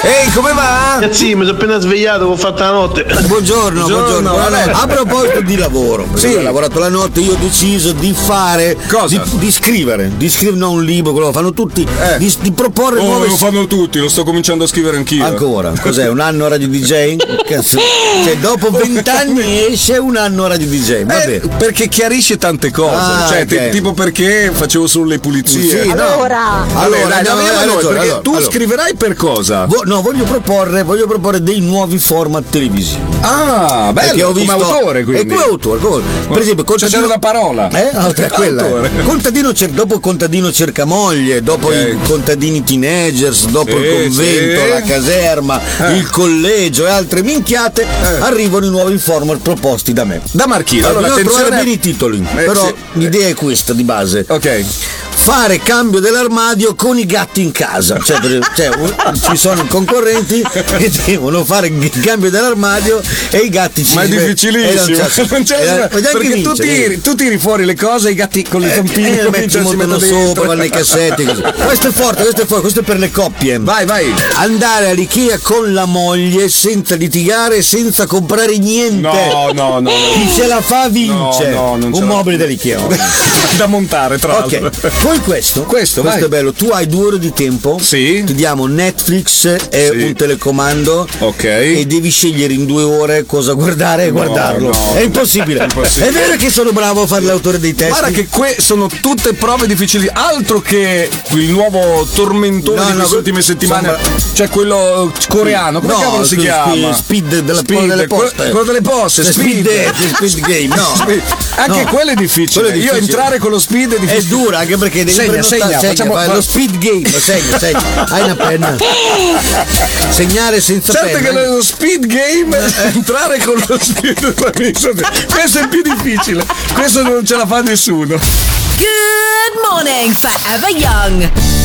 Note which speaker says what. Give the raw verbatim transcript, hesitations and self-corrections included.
Speaker 1: Ehi, come va?
Speaker 2: Sì, mi sono appena svegliato, ho fatto la notte.
Speaker 1: Buongiorno, buongiorno. buongiorno. A proposito di lavoro, sì. Ho lavorato la notte, io ho deciso di fare.
Speaker 3: Cosa?
Speaker 1: Di, di scrivere, di scrivere non un libro, quello lo fanno tutti, eh. di, di proporre
Speaker 3: oh,
Speaker 1: nuove.
Speaker 3: Lo fanno tutti, lo sto cominciando a scrivere anch'io.
Speaker 1: Ancora? Cos'è? Un anno Radio D J? Cioè, dopo vent'anni esce un anno Radio D J. Va
Speaker 3: eh, perché chiarisce tante cose. Ah, cioè, okay. Tipo perché facevo solo le pulizie.
Speaker 1: Sì,
Speaker 4: allora,
Speaker 1: no. allora,
Speaker 3: dai,
Speaker 1: no,
Speaker 3: no,
Speaker 1: no,
Speaker 3: noi, perché
Speaker 1: allora,
Speaker 3: tu
Speaker 1: allora.
Speaker 3: scriverai per cosa?
Speaker 1: Vo- no, voglio proporre, voglio proporre dei nuovi format televisivi.
Speaker 3: Ah, bello, ho visto, come autore quindi.
Speaker 1: E come autore, come, per esempio, contadino,
Speaker 3: c'è una parola.
Speaker 1: Eh? Ah, okay, quella. Contadino cer- dopo Contadino cerca moglie, dopo okay. i contadini teenagers, dopo sì, il convento, sì. la caserma, eh. il collegio e altre minchiate, eh. arrivano i nuovi format proposti da me.
Speaker 3: Da Marchino.
Speaker 1: Allora, allora trovare bene i titoli, eh, però sì. l'idea è questa di base.
Speaker 3: Ok.
Speaker 1: Fare cambio dell'armadio con i gatti in casa, cioè, cioè ci sono concorrenti che devono fare il cambio dell'armadio e i gatti ci
Speaker 3: ma è difficilissimo, non c'è, non c'è, perché vince, tu, tiri, tu tiri fuori le cose e i gatti con le zampine
Speaker 1: eh, eh, ci montano sopra, vanno nei cassetti così. Questo è forte, questo è forte, questo è per le coppie.
Speaker 3: Vai, vai.
Speaker 1: Andare all'Ikea con la moglie senza litigare, senza comprare niente.
Speaker 3: No, no, no.
Speaker 1: Chi ce la fa vince.
Speaker 3: No, no,
Speaker 1: un mobile dell'Ikea.
Speaker 3: Da montare, tra
Speaker 1: okay.
Speaker 3: l'altro.
Speaker 1: Poi questo, questo, questo è bello. Tu hai due ore di tempo.
Speaker 3: Sì.
Speaker 1: Ti diamo Netflix e sì. un telecomando.
Speaker 3: Ok.
Speaker 1: E devi scegliere in due ore cosa guardare e no, guardarlo. No. È impossibile. È impossibile. È vero che sono bravo a fare l'autore dei testi.
Speaker 3: Guarda che que sono tutte prove difficili. Altro che il nuovo tormentone no, di queste no, ultime settimane. Sembra... Cioè quello coreano. Come no, cavolo si chiama?
Speaker 1: Speed della
Speaker 3: speed,
Speaker 1: delle poste.
Speaker 3: Quello delle poste.
Speaker 1: Cioè, speed. Speed, speed game. No.
Speaker 3: Speed. Anche no. quello è difficile. Quello è difficile. Io entrare con lo speed è difficile.
Speaker 1: È dura anche perché devi
Speaker 3: segna, segna,
Speaker 1: segna,
Speaker 3: facciamo
Speaker 1: lo speed game, segna, segna. Hai una penna. Segnare senza
Speaker 3: certo
Speaker 1: penna.
Speaker 3: Certo che lo speed game è entrare con lo speed. Questo è più difficile. Questo non ce la fa nessuno.
Speaker 5: Good morning, Forever Young.